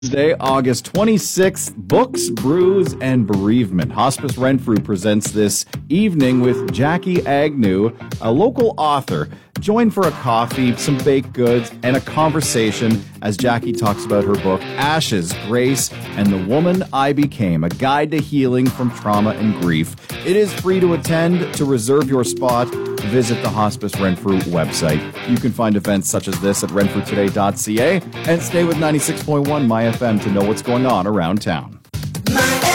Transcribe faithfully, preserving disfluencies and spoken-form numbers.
Wednesday, August twenty-sixth, Books, Brews, and Bereavement. Hospice Renfrew presents this evening with Jackie Agnew, a local author. Join for a coffee, some baked goods, and a conversation as Jackie talks about her book, Ashes, Grace, and the Woman I Became, a guide to healing from trauma and grief. It is free to attend. To reserve your spot, visit the Hospice Renfrew website. You can find events such as this at renfrew today dot c a and stay with ninety-six point one My F M to know what's going on around town.